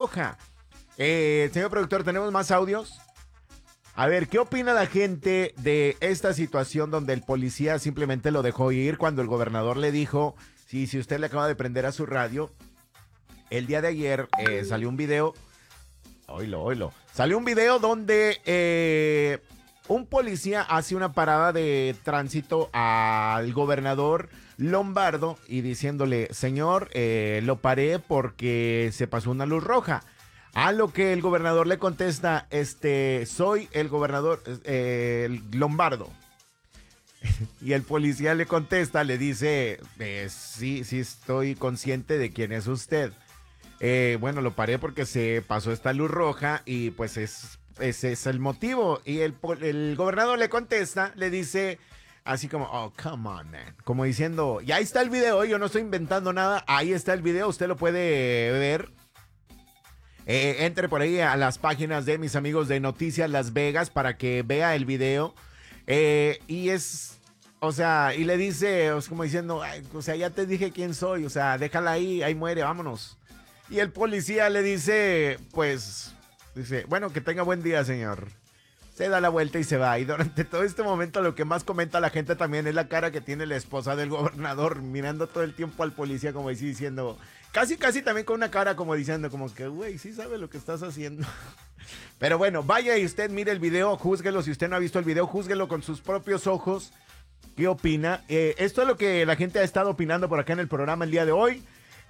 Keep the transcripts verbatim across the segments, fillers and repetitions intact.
roja. Eh, señor productor, ¿tenemos más audios? A ver, ¿qué opina la gente de esta situación donde el policía simplemente lo dejó ir cuando el gobernador le dijo, sí, si usted le acaba de prender a su radio? El día de ayer eh, salió un video, oílo, oílo, salió un video donde eh, un policía hace una parada de tránsito al gobernador Lombardo y diciéndole, señor, eh, lo paré porque se pasó una luz roja. A lo que el gobernador le contesta, este, soy el gobernador eh, Lombardo. Y el policía le contesta, le dice, eh, sí, sí estoy consciente de quién es usted. Eh, bueno, lo paré porque se pasó esta luz roja y pues es, ese es el motivo. Y el, el gobernador le contesta, le dice así como, oh, come on, man. Como diciendo, ya está el video, yo no estoy inventando nada, ahí está el video, usted lo puede ver. Eh, entre por ahí a las páginas de mis amigos de Noticias Las Vegas para que vea el video. Eh, y es, o sea, y le dice, o sea, como diciendo, ay, o sea, ya te dije quién soy, o sea, déjala ahí, ahí muere, vámonos. Y el policía le dice, pues, dice, bueno, que tenga buen día, señor. Se da la vuelta y se va. Y durante todo este momento lo que más comenta la gente también es la cara que tiene la esposa del gobernador, mirando todo el tiempo al policía como así diciendo, casi, casi también con una cara como diciendo, como que, güey, sí sabe lo que estás haciendo. Pero bueno, vaya y usted mire el video, júzguelo. Si usted no ha visto el video, júzguelo con sus propios ojos. ¿Qué opina? Eh, esto es lo que la gente ha estado opinando por acá en el programa el día de hoy.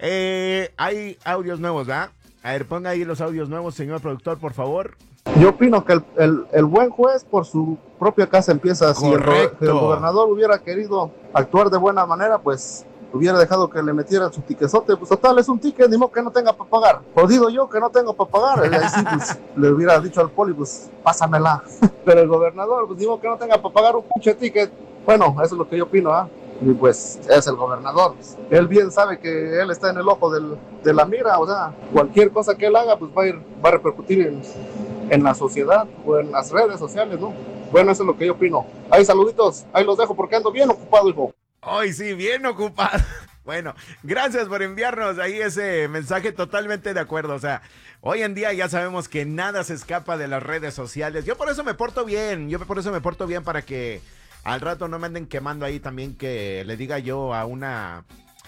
Eh, hay audios nuevos, ¿verdad? A ver, ponga ahí los audios nuevos, señor productor, por favor. Yo opino que el, el, el buen juez por su propia casa empieza. Si el, si el gobernador hubiera querido actuar de buena manera, pues hubiera dejado que le metieran su tiquezote. Pues total, es un ticket, ni modo que no tenga para pagar. Jodido yo que no tengo para pagar. Ahí sí, pues, le hubiera dicho al poli, pues pásamela. Pero el gobernador, pues ni modo que no tenga para pagar un pinche ticket. Bueno, eso es lo que yo opino, ¿ah? ¿eh? Y pues es el gobernador. Él bien sabe que él está en el ojo del, de la mira. O sea, cualquier cosa que él haga, pues va a, ir, va a repercutir en, en la sociedad o en las redes sociales, ¿no? Bueno, eso es lo que yo opino. Ahí, saluditos. Ahí los dejo porque ando bien ocupado, hijo. Ay, sí, bien ocupado. Bueno, gracias por enviarnos ahí ese mensaje, totalmente de acuerdo. O sea, hoy en día ya sabemos que nada se escapa de las redes sociales. Yo por eso me porto bien, yo por eso me porto bien para que al rato no me anden quemando ahí también que le diga yo a una,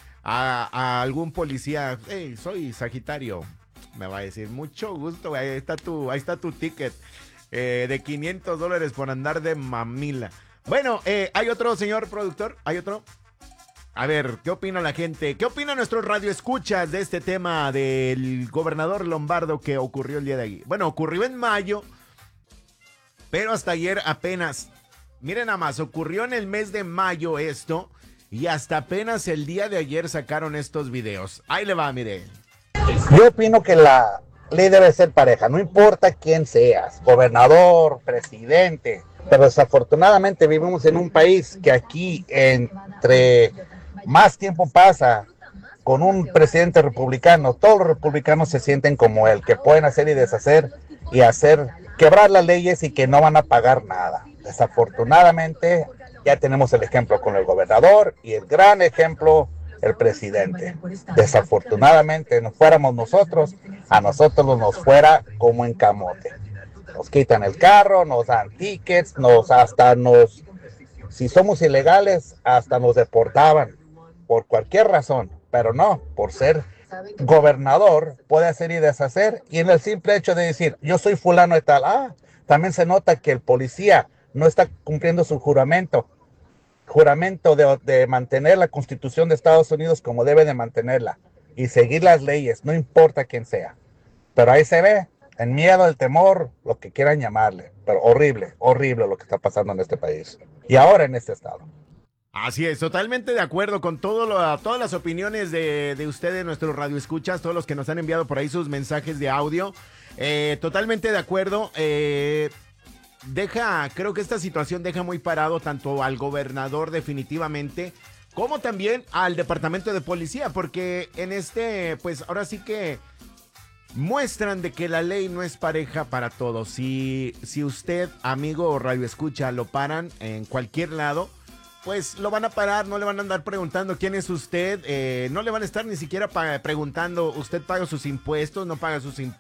a, a algún policía, hey, soy Sagitario. Me va a decir, mucho gusto, ahí está tu, ahí está tu ticket eh, de quinientos dólares por andar de mamila. Bueno, eh, ¿hay otro, señor productor? ¿Hay otro? A ver, ¿qué opina la gente? ¿Qué opina nuestro radioescuchas de este tema del gobernador Lombardo que ocurrió el día de ayer? Bueno, ocurrió en mayo, pero hasta ayer apenas. Miren nada más, ocurrió en el mes de mayo esto y hasta apenas el día de ayer sacaron estos videos. Ahí le va, mire. Yo opino que la ley debe ser pareja, no importa quién seas, gobernador, presidente. Pero desafortunadamente vivimos en un país que aquí entre más tiempo pasa con un presidente republicano, todos los republicanos se sienten como él, que pueden hacer y deshacer y hacer, quebrar las leyes y que no van a pagar nada. Desafortunadamente ya tenemos el ejemplo con el gobernador y el gran ejemplo, el presidente. Desafortunadamente no fuéramos nosotros, a nosotros nos fuera como en camote. Nos quitan el carro, nos dan tickets, nos hasta nos, si somos ilegales, hasta nos deportaban por cualquier razón, pero no, por ser gobernador, puede hacer y deshacer, y en el simple hecho de decir, yo soy fulano de tal, ah, también se nota que el policía no está cumpliendo su juramento, juramento de, de mantener la Constitución de Estados Unidos como debe de mantenerla, y seguir las leyes, no importa quién sea, pero ahí se ve, el miedo, el temor, lo que quieran llamarle, pero horrible, horrible lo que está pasando en este país y ahora en este estado. Así es, totalmente de acuerdo con todo lo, todas las opiniones de, de ustedes, nuestros radioescuchas, todos los que nos han enviado por ahí sus mensajes de audio. Eh, totalmente de acuerdo. Eh, deja, creo que esta situación deja muy parado tanto al gobernador definitivamente, como también al departamento de policía, porque en este, pues ahora sí que muestran de que la ley no es pareja para todos. Si, si usted, amigo o radioescucha, lo paran en cualquier lado, pues lo van a parar, no le van a andar preguntando quién es usted, eh, no le van a estar ni siquiera pa- preguntando, usted paga sus impuestos, no paga sus impuestos.